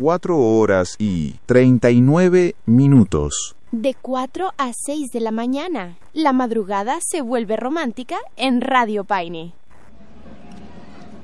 4 horas y 39 minutos. De 4 a 6 de la mañana. La madrugada se vuelve romántica en Radio Paine.